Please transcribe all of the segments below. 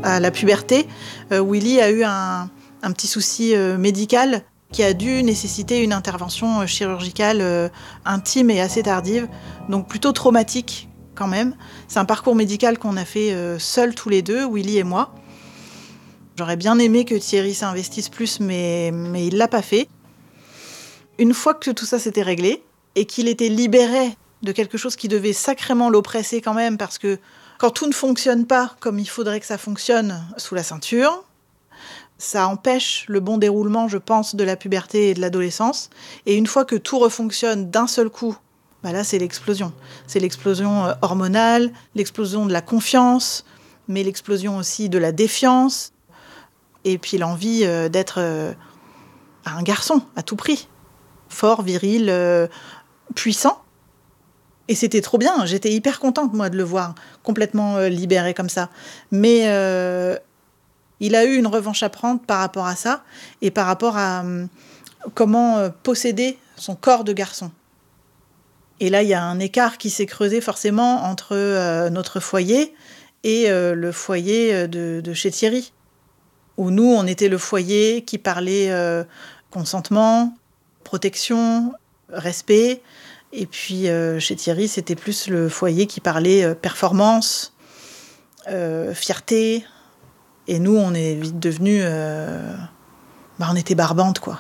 À la puberté, Willy a eu un petit souci médical qui a dû nécessiter une intervention chirurgicale intime et assez tardive, donc plutôt traumatique quand même. C'est un parcours médical qu'on a fait seuls tous les deux, Willy et moi. J'aurais bien aimé que Thierry s'investisse plus, mais il l'a pas fait. Une fois que tout ça s'était réglé et qu'il était libéré de quelque chose qui devait sacrément l'oppresser quand même, parce que quand tout ne fonctionne pas comme il faudrait que ça fonctionne sous la ceinture, ça empêche le bon déroulement, je pense, de la puberté et de l'adolescence. Et une fois que tout refonctionne d'un seul coup, bah là, c'est l'explosion. C'est l'explosion hormonale, l'explosion de la confiance, mais l'explosion aussi de la défiance. Et puis l'envie d'être un garçon à tout prix. Fort, viril, puissant. Et c'était trop bien. J'étais hyper contente, moi, de le voir complètement libéré comme ça. Mais il a eu une revanche à prendre par rapport à ça et par rapport à comment posséder son corps de garçon. Et là, il y a un écart qui s'est creusé forcément entre notre foyer et le foyer de chez Thierry. Où nous, on était le foyer qui parlait consentement, protection, respect. Et puis chez Thierry, c'était plus le foyer qui parlait performance, fierté. Et nous, on est vite devenus... on était barbantes, quoi.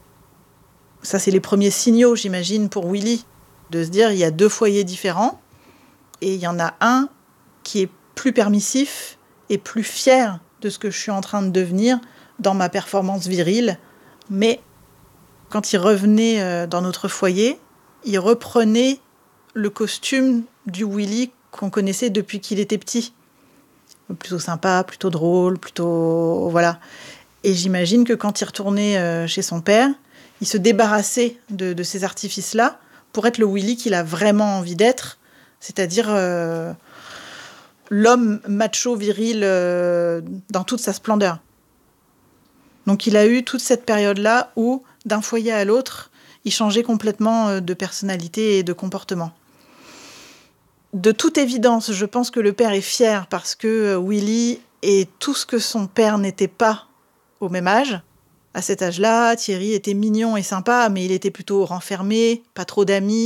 Ça, c'est les premiers signaux, j'imagine, pour Willy. De se dire, il y a deux foyers différents. Et il y en a un qui est plus permissif et plus fier de ce que je suis en train de devenir dans ma performance virile. Mais quand il revenait dans notre foyer, il reprenait le costume du Willy qu'on connaissait depuis qu'il était petit. Plutôt sympa, plutôt drôle, plutôt... Voilà. Et j'imagine que quand il retournait chez son père, il se débarrassait de ces artifices-là pour être le Willy qu'il a vraiment envie d'être, c'est-à-dire l'homme macho viril dans toute sa splendeur. Donc il a eu toute cette période-là où, d'un foyer à l'autre, il changeait complètement de personnalité et de comportement. De toute évidence, je pense que le père est fier parce que Willy est tout ce que son père n'était pas au même âge. À cet âge-là, Thierry était mignon et sympa, mais il était plutôt renfermé, pas trop d'amis.